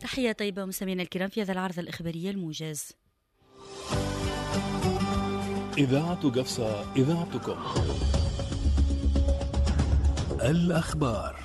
تحية طيبة مستمعينا الكرام في هذا العرض الإخباري الموجز. إذاعة قفصة، إذاعتكم. الأخبار.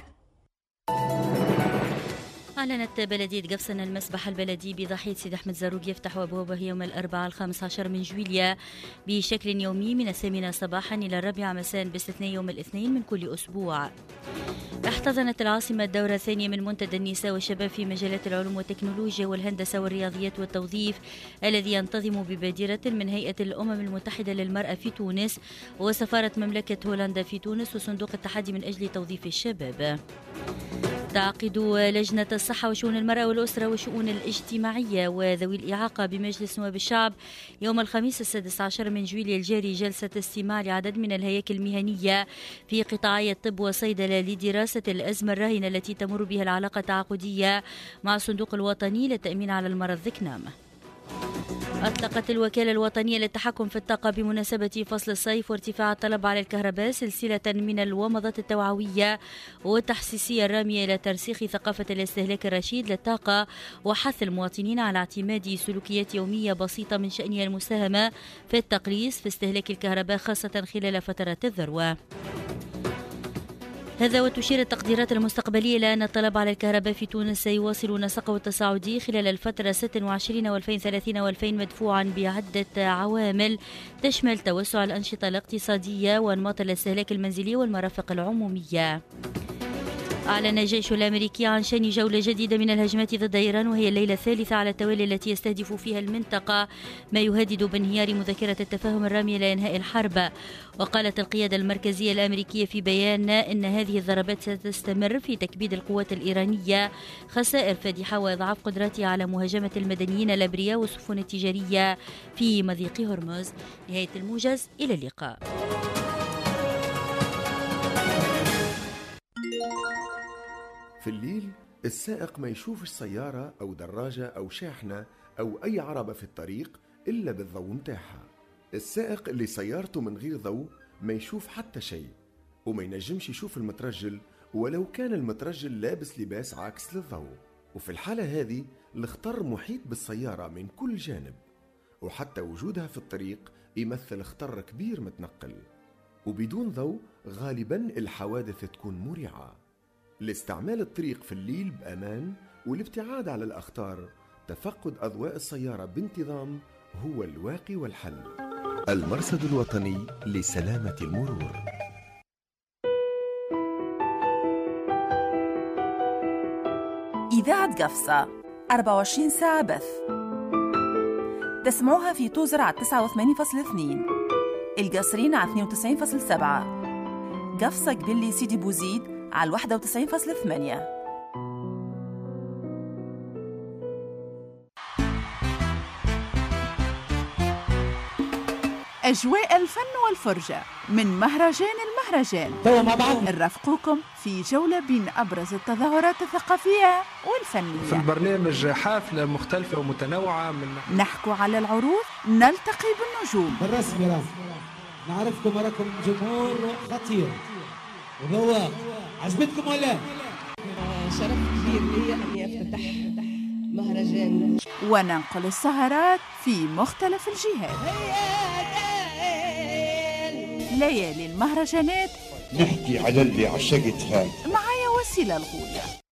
أعلنت بلدية قفصة أن المسبح البلدي بضاحية سيد أحمد زاروق يفتح أبوابه يوم الأربعاء 15 من جويليا بشكل يومي من 8 صباحا إلى 4 مساء باستثناء يوم الاثنين من كل أسبوع. احتضنت العاصمة الدورة الثانية من منتدى النساء والشباب في مجالات العلوم والتكنولوجيا والهندسة والرياضيات والتوظيف الذي ينتظم ببادرة من هيئة الأمم المتحدة للمرأة في تونس وسفارة مملكة هولندا في تونس وصندوق التحدي من أجل توظيف الشباب. تعقد لجنة الصحة وشؤون المرأة والأسرة والشؤون الاجتماعية وذوي الإعاقة بمجلس نواب الشعب يوم الخميس 16 من جويليا الجاري جلسة استماع لعدد من الهياكل المهنية في قطاعي الطب والصيدلة لدراسة الأزمة الراهنة التي تمر بها العلاقة التعاقدية مع الصندوق الوطني للتأمين على المرض ذكنام. أطلقت الوكالة الوطنية للتحكم في الطاقة بمناسبة فصل الصيف وارتفاع الطلب على الكهرباء سلسلة من الومضات التوعوية والتحسيسية الرامية إلى ترسيخ ثقافة الاستهلاك الرشيد للطاقة وحث المواطنين على اعتماد سلوكيات يومية بسيطة من شأنها المساهمة في التقليص في استهلاك الكهرباء خاصة خلال فترات الذروة. هذا وتشير التقديرات المستقبلية إلى أن الطلب على الكهرباء في تونس سيواصل نسقه التصاعدي خلال الفترة 26 و2030 و2000 مدفوعا بعدة عوامل تشمل توسع الأنشطة الاقتصادية وأنماط الاستهلاك المنزلي والمرافق العمومية. أعلن الجيش الأمريكي عن شن جولة جديدة من الهجمات ضد إيران وهي الليلة الثالثة على التوالي التي يستهدف فيها المنطقة ما يهدد بانهيار مذكرة التفاهم الرامية لإنهاء الحرب. وقالت القيادة المركزية الأمريكية في بيان إن هذه الضربات ستستمر في تكبيد القوات الإيرانية خسائر فادحة وإضعاف قدرتها على مهاجمة المدنيين الأبرياء والسفن التجارية في مضيق هرمز. نهاية الموجز، إلى اللقاء. في الليل السائق ما يشوفش سيارة أو دراجة أو شاحنة أو أي عربة في الطريق إلا بالضوء متاعها. السائق اللي سيارته من غير ضوء ما يشوف حتى شيء وما ينجمش يشوف المترجل ولو كان المترجل لابس لباس عاكس للضوء. وفي الحالة هذه الخطر محيط بالسيارة من كل جانب وحتى وجودها في الطريق يمثل خطر كبير متنقل. وبدون ضوء غالبا الحوادث تكون مريعة. لاستعمال الطريق في الليل بأمان والابتعاد على الأخطار تفقد أضواء السيارة بانتظام هو الواقي والحل. المرصد الوطني لسلامة المرور. إذاعة قفصة 24 ساعة بث. تسمعوها في توزر على 89.2، القصرين على 92.7، قفصة قبلي سيدي بوزيد على 91.8. أجواء الفن والفرجة من مهرجان المهرجان نرافقوكم في جولة بين أبرز التظاهرات الثقافية والفنية. في البرنامج حافلة مختلفة ومتنوعة نحكو على العروض، نلتقي بالنجوم. بالرسمي نعرفكم وراكم جمهور خطير وذواق. عجبتكم ولا؟ شرف كبير لي أني أفتتح مهرجان وننقل السهرات في مختلف الجهات. ليالي المهرجانات نحكي على اللي عشقتها معايا وسيلة الغولة.